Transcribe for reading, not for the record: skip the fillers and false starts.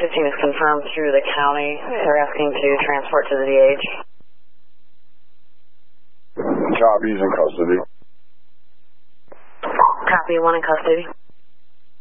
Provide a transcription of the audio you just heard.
15 is confirmed through the county. They're asking to transport to the DH. Copy, he's in custody. Copy, 1 in custody.